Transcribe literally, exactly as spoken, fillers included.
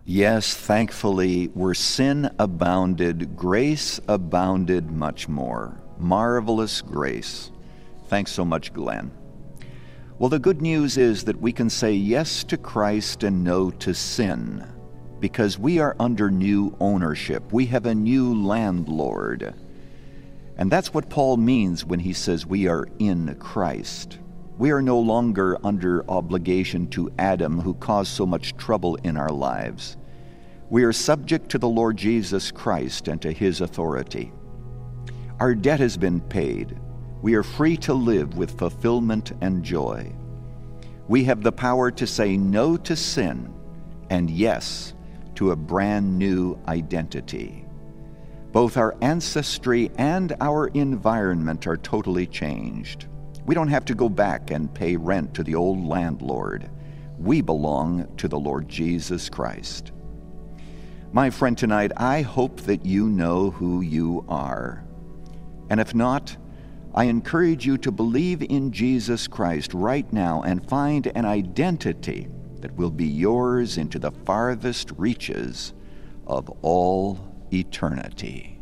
Yes, thankfully, where sin abounded, grace abounded much more. Marvelous grace. Thanks so much, Glenn. Well, the good news is that we can say yes to Christ and no to sin, because we are under new ownership. We have a new landlord. And that's what Paul means when he says we are in Christ. We are no longer under obligation to Adam, who caused so much trouble in our lives. We are subject to the Lord Jesus Christ and to his authority. Our debt has been paid. We are free to live with fulfillment and joy. We have the power to say no to sin and yes to a brand new identity. Both our ancestry and our environment are totally changed. We don't have to go back and pay rent to the old landlord. We belong to the Lord Jesus Christ. My friend, tonight, I hope that you know who you are. And if not, I encourage you to believe in Jesus Christ right now and find an identity that will be yours into the farthest reaches of all eternity.